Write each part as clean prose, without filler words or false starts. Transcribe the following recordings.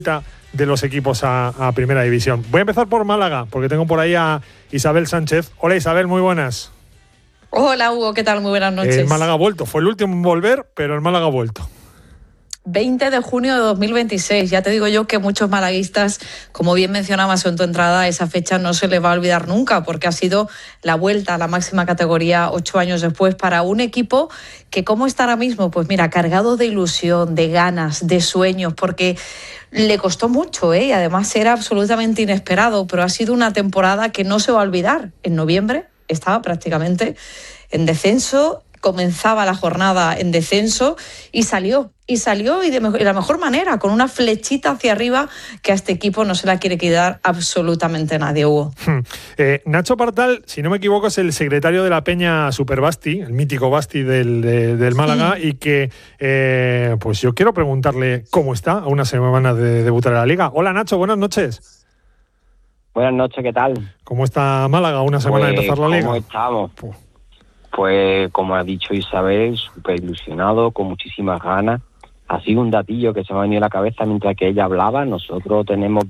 de los equipos a Primera División. Voy a empezar por Málaga, porque tengo por ahí a Isabel Sánchez. Hola Isabel, muy buenas. Hola Hugo, ¿qué tal? Muy buenas noches. El Málaga ha vuelto, fue el último en volver, pero el Málaga ha vuelto. 20 de junio de 2026, ya te digo yo que muchos malaguistas, como bien mencionabas en tu entrada, esa fecha no se les va a olvidar nunca, porque ha sido la vuelta a la máxima categoría 8 años después para un equipo que, ¿cómo está ahora mismo? Pues mira, cargado de ilusión, de ganas, de sueños, porque le costó mucho, y además era absolutamente inesperado, pero ha sido una temporada que no se va a olvidar. En noviembre estaba prácticamente en descenso, comenzaba la jornada en descenso y salió de la mejor manera, con una flechita hacia arriba que a este equipo no se la quiere quitar absolutamente nadie, Hugo. Nacho Partal, si no me equivoco, es el secretario de la Peña Super Basti, el mítico Basti del Málaga, y que pues yo quiero preguntarle cómo está a una semana de debutar en la Liga. Hola Nacho, buenas noches. Buenas noches, ¿qué tal? ¿Cómo está Málaga a una semana de empezar la Liga? ¿Cómo estamos? Pues como ha dicho Isabel, súper ilusionado, con muchísimas ganas. Ha sido un datillo que se me ha venido a la cabeza mientras que ella hablaba. Nosotros tenemos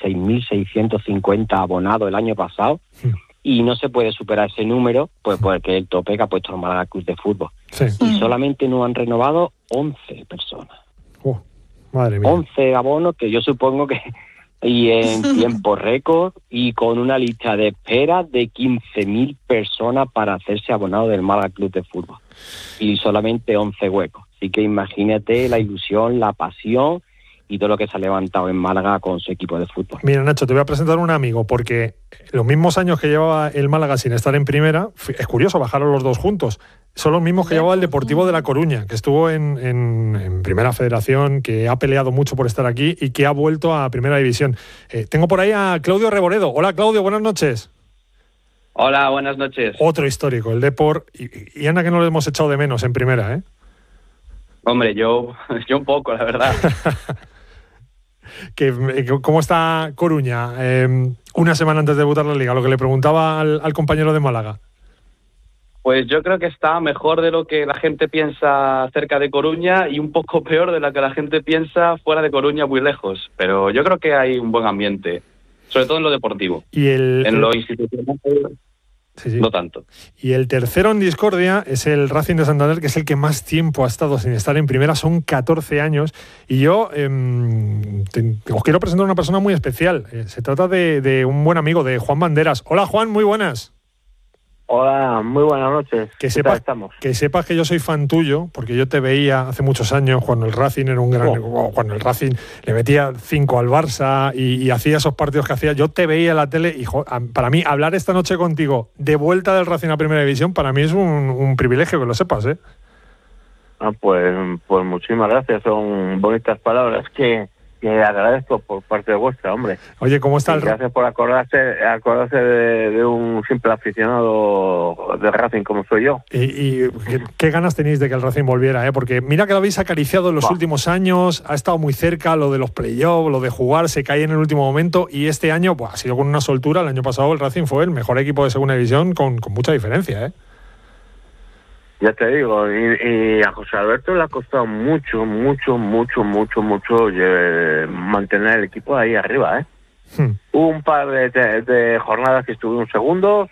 26.650 abonados el año pasado y no se puede superar ese número, pues porque es el tope que ha puesto el Málaga Club de Fútbol. Sí. Y solamente nos han renovado 11 personas. Madre mía. 11 abonos que yo supongo que... Y en tiempo récord y con una lista de espera de 15.000 personas para hacerse abonado del Málaga Club de Fútbol. Y solamente 11 huecos. Así que imagínate la ilusión, la pasión y todo lo que se ha levantado en Málaga con su equipo de fútbol. Mira, Nacho, te voy a presentar un amigo, porque los mismos años que llevaba el Málaga sin estar en primera, es curioso, bajaron los dos juntos. Son los mismos que llevaba el Deportivo de La Coruña, que estuvo en Primera Federación, que ha peleado mucho por estar aquí y que ha vuelto a Primera División. Tengo por ahí a Claudio Reboredo. Hola Claudio, buenas noches. Hola, buenas noches. Otro histórico, el Depor. Y anda que no lo hemos echado de menos en primera, ¿eh? Hombre, yo un poco, la verdad. ¿Cómo está Coruña una semana antes de debutar la Liga? Lo que le preguntaba al compañero de Málaga. Pues yo creo que está mejor de lo que la gente piensa cerca de Coruña y un poco peor de lo que la gente piensa fuera de Coruña, muy lejos. Pero yo creo que hay un buen ambiente, sobre todo en lo deportivo. Y en lo institucional, sí. No tanto. Y el tercero en discordia es el Racing de Santander, que es el que más tiempo ha estado sin estar en primera, son 14 años. Y yo os quiero presentar a una persona muy especial. Se trata de un buen amigo, de Juan Banderas. Hola Juan, muy buenas. Hola, muy buenas noches. Que sepas que yo soy fan tuyo, porque yo te veía hace muchos años cuando el Racing era un gran... Cuando el Racing le metía 5 al Barça y hacía esos partidos que hacía. Yo te veía en la tele y para mí hablar esta noche contigo de vuelta del Racing a Primera División, para mí es un privilegio, que lo sepas, ¿eh? Pues muchísimas gracias. Son bonitas palabras que agradezco por parte vuestra, hombre. Oye, ¿cómo está Gracias por acordarse de un simple aficionado de Racing como soy yo. Y ¿qué ganas tenéis de que el Racing volviera? Porque mira que lo habéis acariciado en los últimos años, ha estado muy cerca lo de los playoffs, lo de jugar, se cae en el último momento, y este año ha sido con una soltura. El año pasado el Racing fue el mejor equipo de Segunda División con mucha diferencia, ¿eh? Ya te digo, y a José Alberto le ha costado mucho mantener el equipo ahí arriba, ¿eh? Hubo un par de jornadas que estuvimos segundos,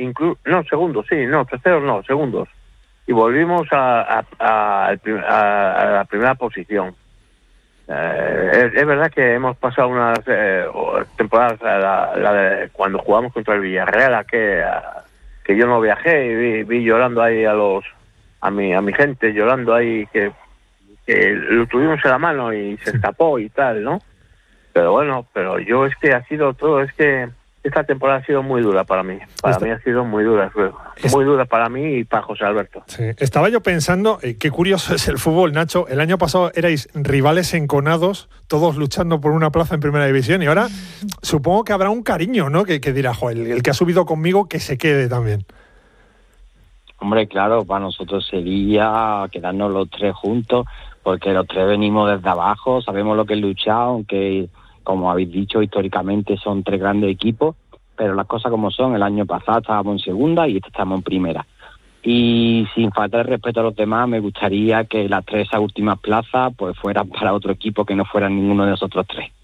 segundos, y volvimos a la primera posición. Es verdad que hemos pasado unas temporadas, la de cuando jugamos contra el Villarreal, que yo no viajé y vi llorando ahí a mi gente, llorando ahí que lo tuvimos en la mano y se escapó y tal, ¿no? Pero bueno, yo es que ha sido todo, es que esta temporada ha sido muy dura para mí. Para mí ha sido muy dura. Muy dura para mí y para José Alberto. Sí. Estaba yo pensando, qué curioso es el fútbol, Nacho. El año pasado erais rivales enconados, todos luchando por una plaza en Primera División, y ahora supongo que habrá un cariño, ¿no? Que dirá, el que ha subido conmigo, que se quede también. Hombre, claro, para nosotros sería quedarnos los tres juntos, porque los tres venimos desde abajo, sabemos lo que es luchar, aunque, como habéis dicho, históricamente son tres grandes equipos, pero las cosas como son. El año pasado estábamos en segunda y estamos en primera. Y sin falta de respeto a los demás, me gustaría que las tres últimas plazas pues fueran para otro equipo que no fueran ninguno de nosotros tres.